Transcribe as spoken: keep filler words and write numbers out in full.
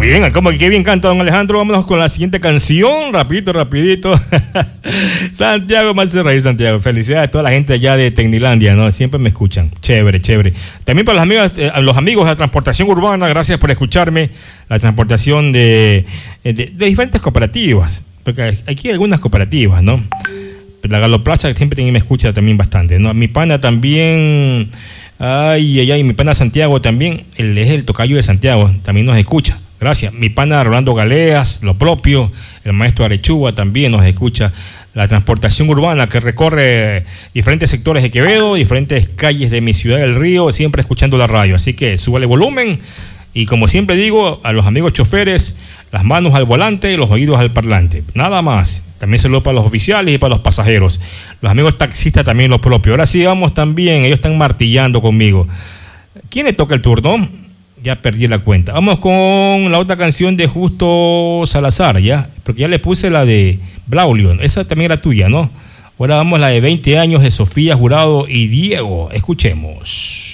bien, como que qué bien canta don Alejandro. Vámonos con la siguiente canción, rapidito, rapidito. Santiago, más se reír, Santiago. Felicidades a toda la gente allá de Tecnilandia, ¿no? Siempre me escuchan. Chévere, chévere. También para las amigas, eh, los amigos de la transportación urbana, gracias por escucharme. La transportación de, de, de diferentes cooperativas, porque aquí hay algunas cooperativas, ¿no? La Galoplaza siempre también me escucha también bastante, ¿no? Mi pana también, ay, ay, ay, mi pana Santiago también, él es el tocayo de Santiago, también nos escucha. Gracias. Mi pana Rolando Galeas, lo propio, el maestro Arechúa también nos escucha. La transportación urbana que recorre diferentes sectores de Quevedo, diferentes calles de mi ciudad del Río, siempre escuchando la radio. Así que súbale volumen. Y como siempre digo, a los amigos choferes, las manos al volante y los oídos al parlante. Nada más. También saludo para los oficiales y para los pasajeros. Los amigos taxistas también lo propio. Ahora sí vamos también, ellos están martillando conmigo. ¿Quién le toca el turno? Ya perdí la cuenta. Vamos con la otra canción de Justo Salazar, ¿ya? Porque ya le puse la de Braulio. Esa también era tuya, ¿no? Ahora vamos a la de veinte años de Sofía Jurado y Diego. Escuchemos.